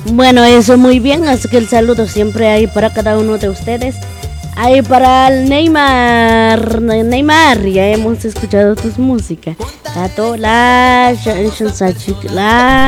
Bueno, eso muy bien, así que el saludo siempre hay para cada uno de ustedes. Ahí para el Neymar, Neymar, ya hemos escuchado tus músicas. La